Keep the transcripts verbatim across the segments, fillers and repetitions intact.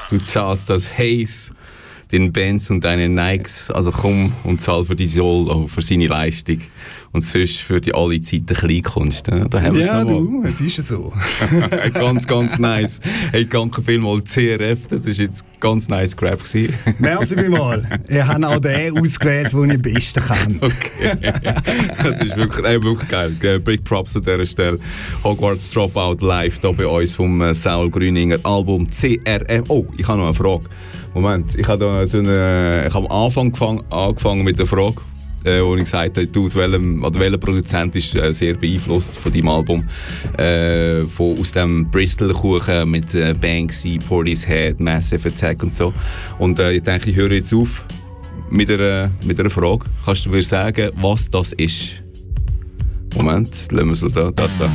Du zahlst das Haze, den Benz und deine Nikes. Also komm und zahl für die Sol, für seine Leistung. Und sonst für die alle Zeiten Kleinkunst. Da haben wir es ja, nochmal. du, es ist ja so. Ganz, ganz nice. Hey, danke vielmals C R F. Das war jetzt ganz nice Crap gewesen. Merci vielmals. Ich habe auch den ausgewählt, den ich am besten kann. Okay. Das ist wirklich, äh, wirklich geil. Big Props an dieser Stelle. Hogwarts Dropout live hier bei uns vom äh, Saul Grüninger Album C R F. Oh, ich habe noch eine Frage. Moment, ich habe da so eine, ich habe am Anfang gefangen, angefangen mit der Frage, äh, wo ich gesagt habe, du, aus welchem, oder welcher Produzent ist äh, sehr beeinflusst von deinem Album, äh, von, aus dem Bristol-Kuchen mit äh, Banksy, Portishead, Massive Attack und so. Und äh, ich denke, ich höre jetzt auf mit einer, mit einer Frage. Kannst du mir sagen, was das ist? Moment, lassen wir es da, das da.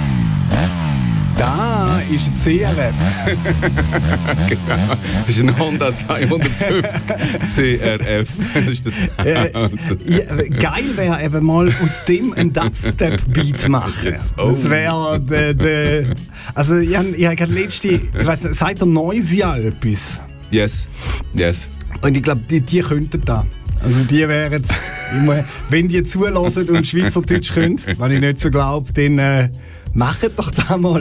Da ist ein C R F. Genau. Das ist ein Honda zweihundertfünfzig C R F. Das ist das äh, ja, geil wäre eben mal aus dem ein Dubstep-Beat machen. Yes. Oh. Das wäre der, der. Also, ich habe ich hab gerade letzte. Ich weiss nicht, sagt der Noisia etwas? Yes, yes. Und ich glaube, die, die könnten da. Also, die wären jetzt. Immer, wenn die zulassen und Schweizerdeutsch können, was ich nicht so glaube, dann. Äh, Macht doch das mal.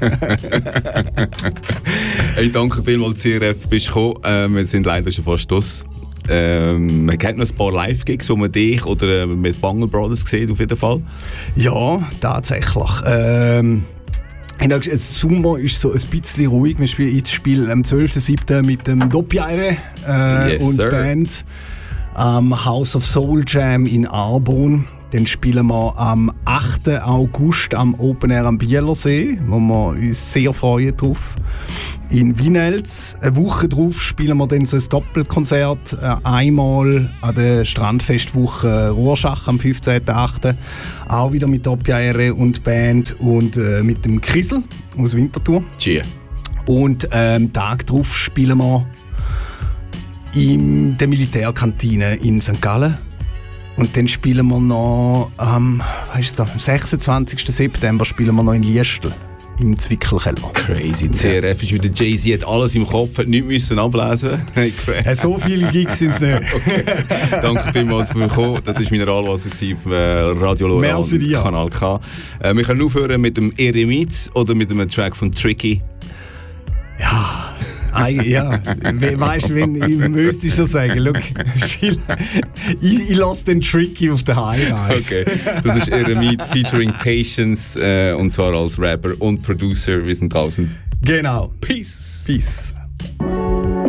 Hey, danke vielmals, C R F, bist du gekommen. Äh, wir sind leider schon fast aus. Ähm, man kennt noch ein paar Live-Gigs, wo man dich oder äh, mit Bungle Brothers sieht, auf jeden Fall. Ja, tatsächlich. Ähm, Jetzt Sommer ist so ein bisschen ruhig. Wir spielen jetzt Spiel am zwölften siebten mit dem Doppjaire äh, yes, und sir. Band am House of Soul Jam in Arbon. Dann spielen wir am achten August am Open Air am Bielersee, wo wir uns sehr freuen drauf. In Wienels. Eine Woche drauf spielen wir dann so ein Doppelkonzert. Äh, einmal an der Strandfestwoche Rorschach am fünfzehnten achten Auch wieder mit Doppjaire und Band und äh, mit dem Krisel aus Winterthur. Cheer. Und am ähm, Tag drauf spielen wir in der Militärkantine in Sankt Gallen. Und dann spielen wir noch am, weißt du, am sechsundzwanzigsten September spielen wir noch in Liestel im Zwickelkeller. Crazy. C R F ist wieder Jay-Z, hat alles im Kopf, hat nichts müssen ablesen. Hey, ja, so viele Gigs sind es nicht. Okay. Danke vielmals für kommen. Das war Mineralwasser auf Radio Lora und Kanal K. Äh, wir können aufhören mit dem Eremit oder mit einem Track von Tricky. Ja. Ja, weißt du, wenn ich müsste schon sagen, look, ich, ich lasse den Tricky auf der Heimreise. Okay, das ist Eremit featuring Patience äh, und zwar als Rapper und Producer. Wir sind draußen. Genau. Peace. Peace.